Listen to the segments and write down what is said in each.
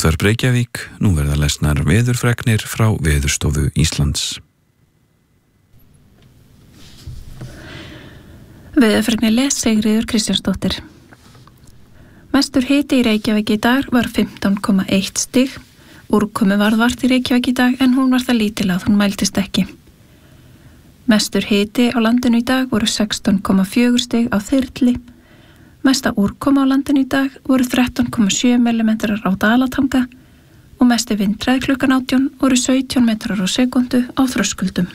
Útvarp Reykjavík, nú verða lesnar veðurfregnir frá Veðurstofu Íslands. Veðurfregnir les Sigríður Kristjánsdóttir. Mestur hiti í Reykjavík í dag var 15,1 stig. Úrkomu varð vart í Reykjavík í dag en hún var það lítil að hún mældist ekki. Mestur hiti á landinu í dag voru 16,4 stig á Þyrli. Mesta úrkoma á landinu í dag voru 13,7 mm á Dalatanga og mesti vindhraði klukkan 18 voru 17 metrar á sekundu á Þröskuldum.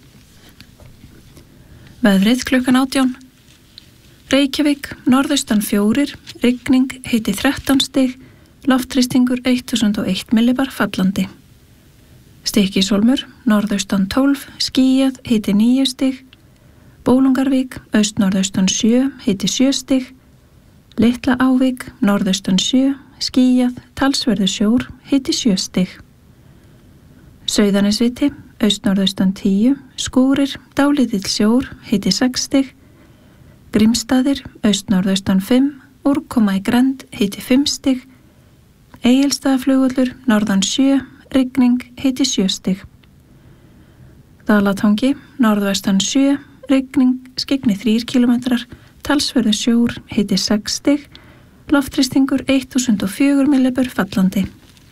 Veðrið klukkan 18. Reykjavík, norðaustan 4, rigning, hiti 13 stig, loftþrýstingur 1001 millibar fallandi. Stykkishólmur, norðaustan 12, skýjað, hiti 9 stig, Bólungarvík, austnorðaustan 7, hiti 7 stig, Litla Ávík, norðaustan 7, skýjað, talsverður sjór, hiti 7 stig. Sauðanesviti, austnorðaustan 10, skúrir, dálítill sjór, hiti 6 stig, Grímsstaðir, austnorðaustan 5, úrkoma í Grend, hiti 5 stig, Egilsstaðaflugvöllur, norðan 7, rigning, hiti 7 stig. Dalatangi, norðvestan 7, rigning, skyggni 3 kilometrar, talsverður sjór, hiti 6 stig, loftþrýstingur 1004 millibur fallandi.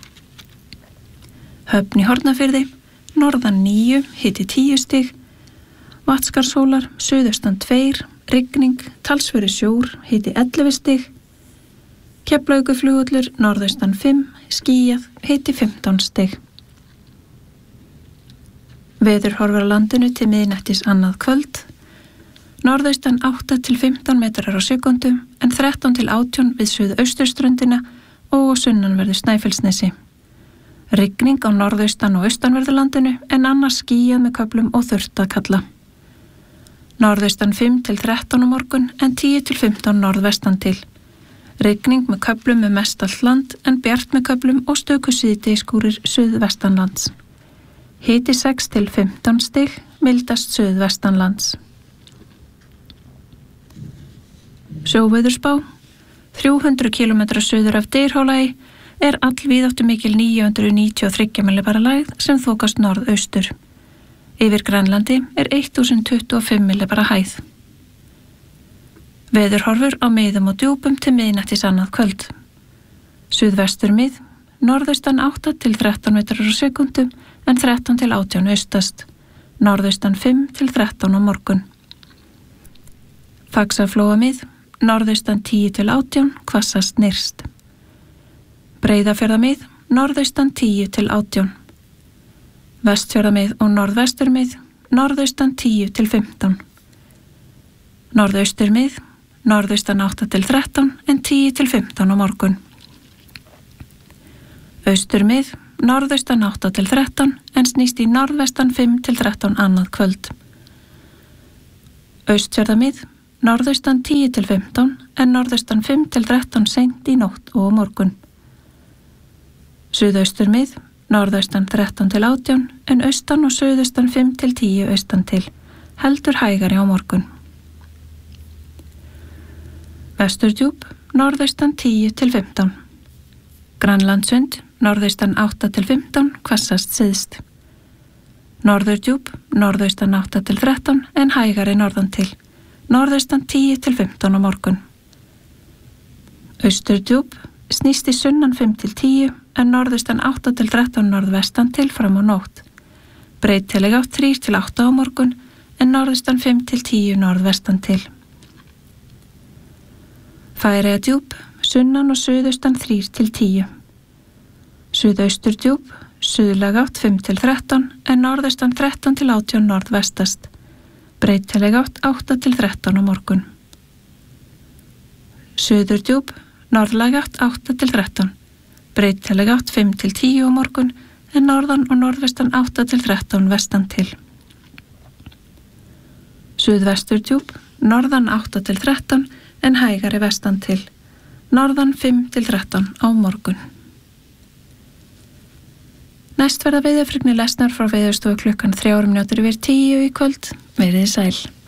Höfn í Hornafirði, norðan 9, hiti 10 stig, Vatnskarðshólar, suðaustan 2, rigning, talsverður sjór, hiti 11 stig, Keflavíkurflugvöllur, norðaustan 5, skýjað, hiti 15 stig. Veðurhorfur á landinu til miðnættis annað kvöld. Norðaustan 8 til 15 metrar á sekundu en 13 til 18 við suðausturströndina og sunnanverðu Snæfellsnesi. Rigning á norðaustan og austanverðurlandinu en annars skýjað með köflum og þurrt að kalla. Norðaustan 5 til 13 á morgun en 10 til 15 norðvestan til. Rigning með köflum með mestallt land en bjart með köflum og stöku síðdegisskúrir suðvestanlands. Hiti 6 til 15 stig, mildast suðvestanlands. Sjóveðurspá. 300 km suður af Dyrhólaey er allvíðáttumikil 993 millibara lægð sem þokast norðaustur. Yfir Grænlandi er 1025 millibara hæð. Veðurhorfur á miðum og djúpum til miðnættis annað kvöld. Suðvestur mið, norðaustan 8 til 13 metrar á sekundu en 13 til 18 austast. Norðaustan 5 til 13 á morgun. Faxaflóa mið, norðaustan 10 til 18, hvassast nyrst. Breiðafjarðamið, norðaustan 10 til 18. Vestfjarðamið og norðvesturmið, norðaustan 10 til 15. Norðausturmið, norðaustan 8 til 13 en 10 til 15 á morgun. Austurmið, norðaustan 8 til 13 en snýst í norðvestan 5 til 13 annað kvöld. Austfjarðamið, norðaustan 10 til 15 en norðaustan 5 til 13 seint í nótt og á morgun. Suðausturmið, norðaustan 13 til 18 en austan og suðaustan 5 til 10 austan til, heldur hægari á morgun. Vesturdjúp, norðaustan 10 til 15. Grænlandssund, norðaustan 8 til 15, hvassast syðst. Norðurdjúp, norðaustan 8 til 13 en hægari norðan til. Norðaustan 10 til 15 á morgun. Austurdjúp, snýst í sunnan 5 til 10 en norðaustan 8 til 13 norðvestan til fram á nótt. Breytileg átt 3 til 8 á morgun en norðaustan 5 til 10 norðvestan til. Færeyjadjúp, sunnan og suðaustan 3 til 10. Suðausturdjúp, suðlæg átt 5 til 13 en norðaustan 13 til 18 norðvestast. Breytileg átt 8 til 13 á morgun. Suðurdjúp, norðlæg átt 8 til 13. Breytileg átt 5 til 10 á morgun en norðan og norðvestan 8 til 13 vestan til. Suðvesturdjúp, norðan 8 til 13 en hægari vestan til. Norðan 5 til 13 á morgun. Næst verða veðurfregnir lesnar frá Veðurstofu klukkan 9:03 í kvöld. Verið sæl.